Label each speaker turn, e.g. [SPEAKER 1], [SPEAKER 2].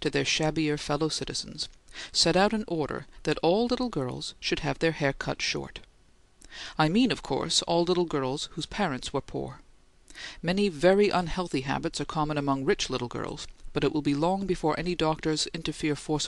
[SPEAKER 1] to their shabbier fellow citizens, set out an order that all little girls should have their hair cut short. I mean, of course, all little girls whose parents were poor. Many very unhealthy habits are common among rich little girls, but it will be long before any doctors interfere forcibly